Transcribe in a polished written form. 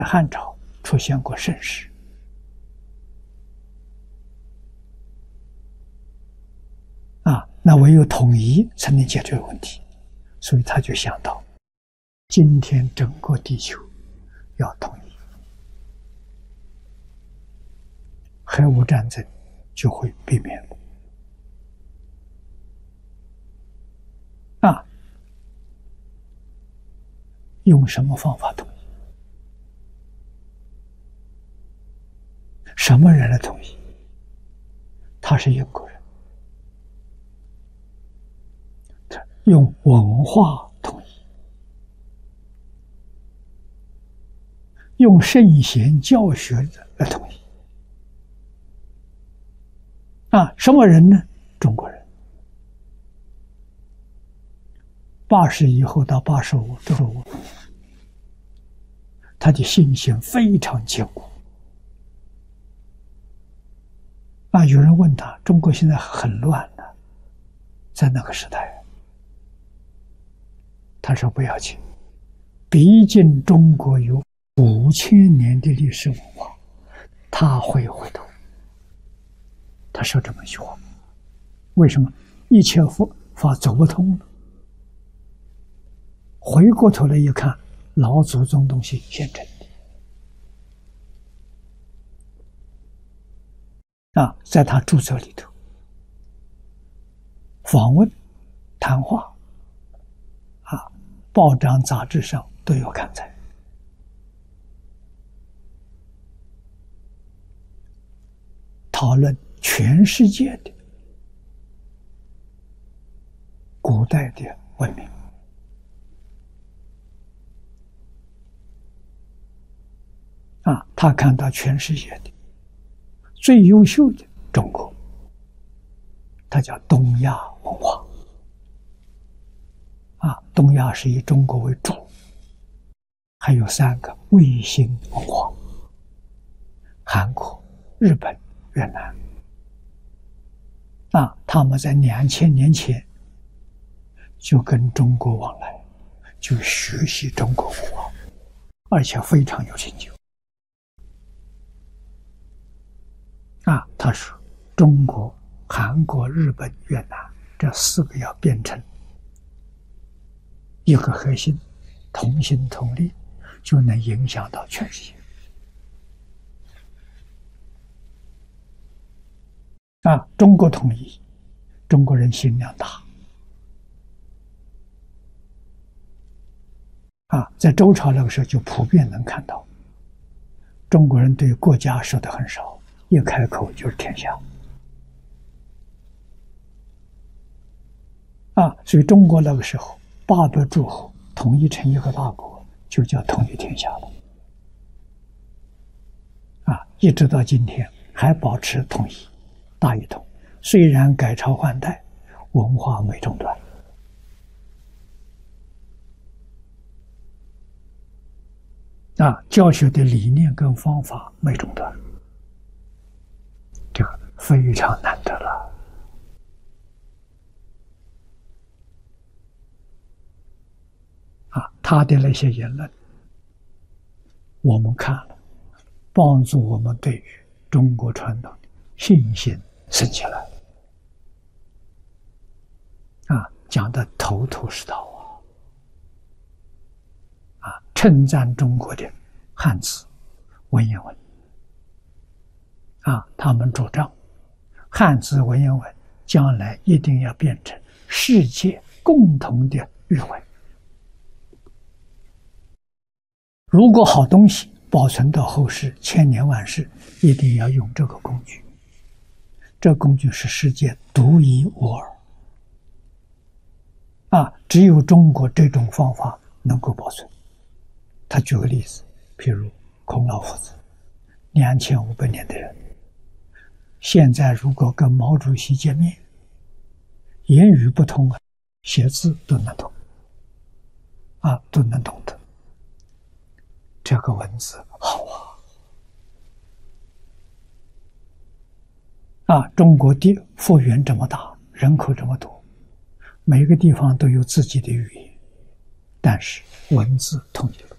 汉朝出现过盛世那唯有统一才能解决问题，所以他就想到，今天整个地球要统一，核武战争就会避免了。用什么方法统一？什么人来统一？他是英国人，用文化统一，用圣贤教学来统一。什么人呢？中国人。80以后到85都是我，他的信心非常坚固。有人问他，中国现在很乱了，在那个时代，他说不要紧，毕竟中国有5000年的历史文化，他会回头。他说这么一句话，为什么一切佛法走不通了？回过头来一看，老祖宗东西现成的在他著作里头，访问、谈话报章杂志上都有刊载。讨论全世界的古代的文明。他看到全世界的最优秀的中国，它叫东亚文化。东亚是以中国为主，还有3个卫星文化：韩国、日本、越南。他们在2000年前就跟中国往来，就学习中国文化，而且非常有成就。他说中国、韩国、日本、越南这4个要变成一个核心，同心同力，就能影响到全世界。中国统一，中国人心量大。在周朝那个时候就普遍能看到，中国人对国家说的很少，一开口就是天下。所以中国那个时候800诸侯统一成一个大国，就叫统一天下了。一直到今天还保持统一，大一统。虽然改朝换代，文化没中断。教学的理念跟方法没中断，这个非常难得了。他的那些言论，我们看了，帮助我们对于中国传统的信心升起来。讲得头头是道称赞中国的汉字、文言文。他们主张汉字、文言文将来一定要变成世界共同的语文。如果好东西保存到后世千年万世，一定要用这个工具。这工具是世界独一无二。只有中国这种方法能够保存。他举个例子，譬如孔老夫子，2500年的人，现在如果跟毛主席见面，言语不通写字都能通，都能懂得。这个文字好中国的幅员这么大，人口这么多，每个地方都有自己的语言，但是文字统一。